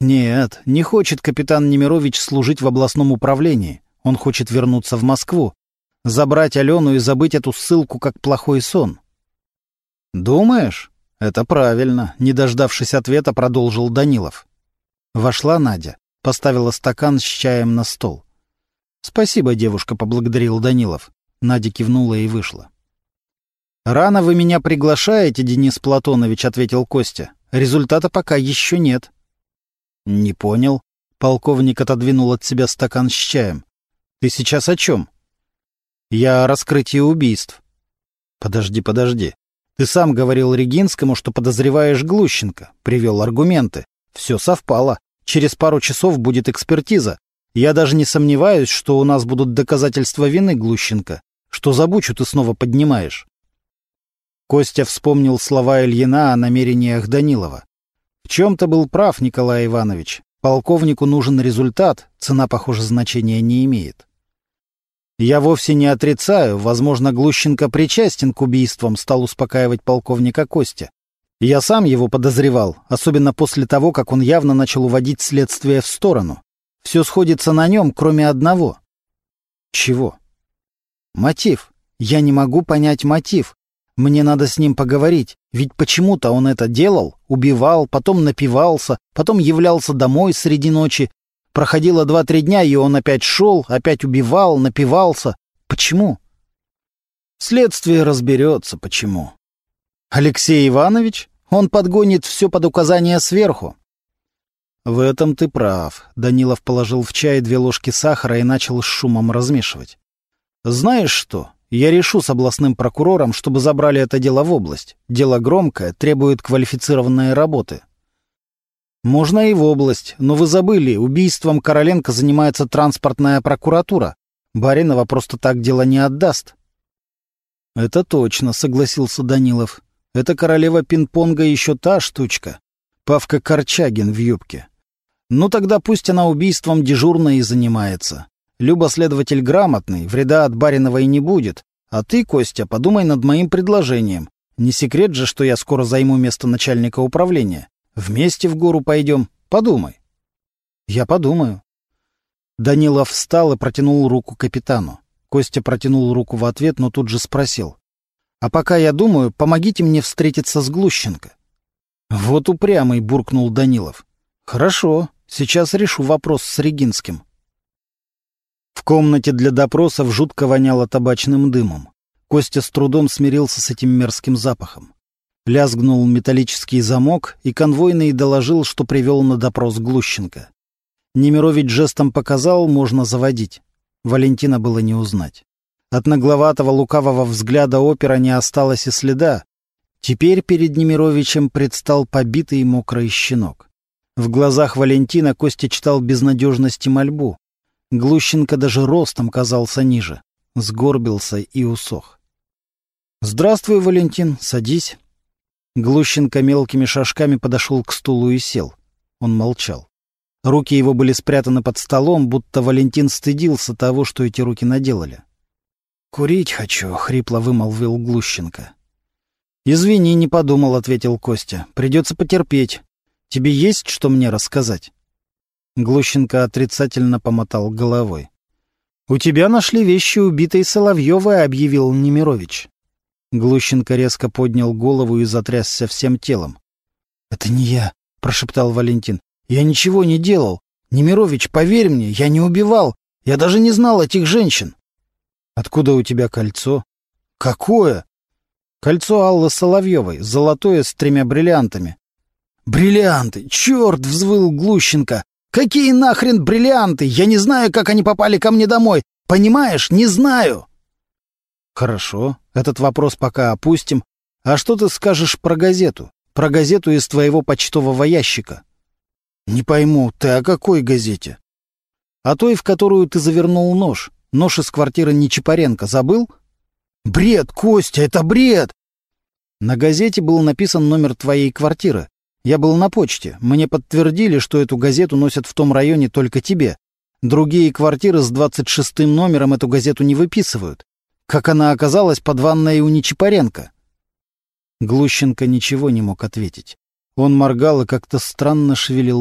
Нет, не хочет капитан Немирович служить в областном управлении. Он хочет вернуться в Москву, забрать Алену и забыть эту ссылку как плохой сон. Думаешь? Это правильно, не дождавшись ответа, продолжил Данилов. Вошла Надя, поставила стакан с чаем на стол. «Спасибо, девушка», — поблагодарил Данилов. Надя кивнула и вышла. «Рано вы меня приглашаете, Денис Платонович», — ответил Костя. «Результата пока еще нет». «Не понял». Полковник отодвинул от себя стакан с чаем. «Ты сейчас о чем?» «Я о раскрытии убийств». «Подожди. Ты сам говорил Регинскому, что подозреваешь Глущенко. Привел аргументы. Все совпало. Через пару часов будет экспертиза. Я даже не сомневаюсь, что у нас будут доказательства вины Глущенко. Что за бучу ты снова поднимаешь?» Костя вспомнил слова Ильина о намерениях Данилова. В чем-то был прав Николай Иванович. Полковнику нужен результат, цена, похоже, значения не имеет. «Я вовсе не отрицаю, возможно, Глущенко причастен к убийствам», — стал успокаивать полковника Костя. «Я сам его подозревал, особенно после того, как он явно начал уводить следствие в сторону. Все сходится на нем, кроме одного». «Чего?» «Мотив. Я не могу понять мотив. Мне надо с ним поговорить, ведь почему-то он это делал, убивал, потом напивался, потом являлся домой среди ночи. Проходило 2-3 дня, и он опять шел, опять убивал, напивался. Почему?» «Следствие разберется, почему». «Алексей Иванович? Он подгонит все под указания сверху». «В этом ты прав», — Данилов положил в чай 2 ложки сахара и начал с шумом размешивать. «Знаешь что? Я решу с областным прокурором, чтобы забрали это дело в область. Дело громкое, требует квалифицированной работы». «Можно и в область, но вы забыли, убийством Короленко занимается транспортная прокуратура. Баринова просто так дело не отдаст». «Это точно», — согласился Данилов. «Это королева пинг-понга еще та штучка. Павка Корчагин в юбке. Ну тогда пусть она убийством дежурной и занимается. Люба следователь грамотный, вреда от Бариновой не будет. А ты, Костя, подумай над моим предложением. Не секрет же, что я скоро займу место начальника управления. Вместе в гору пойдем. Подумай». «Я подумаю». Данилов встал и протянул руку капитану. Костя протянул руку в ответ, но тут же спросил. «А пока я думаю, помогите мне встретиться с Глущенко». «Вот упрямый», — буркнул Данилов. «Хорошо, сейчас решу вопрос с Регинским». В комнате для допросов жутко воняло табачным дымом. Костя с трудом смирился с этим мерзким запахом. Лязгнул металлический замок, и конвойный доложил, что привел на допрос Глущенко. Немирович жестом показал, можно заводить. Валентина было не узнать. От нагловатого лукавого взгляда опера не осталось и следа. Теперь перед Немировичем предстал побитый и мокрый щенок. В глазах Валентина Костя читал безнадежность и мольбу. Глущенко даже ростом казался ниже. Сгорбился и усох. «Здравствуй, Валентин, садись». Глущенко мелкими шажками подошел к стулу и сел. Он молчал. Руки его были спрятаны под столом, будто Валентин стыдился того, что эти руки наделали. «Курить хочу», — хрипло вымолвил Глущенко. «Извини, не подумал», — ответил Костя. «Придется потерпеть. Тебе есть что мне рассказать?» Глущенко отрицательно помотал головой. «У тебя нашли вещи убитой Соловьевой», — объявил Немирович. Глущенко резко поднял голову и затрясся всем телом. «Это не я», — прошептал Валентин. «Я ничего не делал. Немирович, поверь мне, я не убивал. Я даже не знал этих женщин». «Откуда у тебя кольцо?» «Какое?» «Кольцо Аллы Соловьевой, золотое с 3 бриллиантами». «Бриллианты! Черт!» — взвыл Глущенко. «Какие нахрен бриллианты? Я не знаю, как они попали ко мне домой. Понимаешь? Не знаю!» «Хорошо, этот вопрос пока опустим. А что ты скажешь про газету? Про газету из твоего почтового ящика?» «Не пойму, ты о какой газете?» «О той, в которую ты завернул нож. Нож из квартиры Нечипаренко. Забыл?» «Бред, Костя, это бред!» «На газете был написан номер твоей квартиры. Я был на почте. Мне подтвердили, что эту газету носят в том районе только тебе. Другие квартиры с 26-м номером эту газету не выписывают. Как она оказалась под ванной у Нечипаренко?» Глущенко ничего не мог ответить. Он моргал и как-то странно шевелил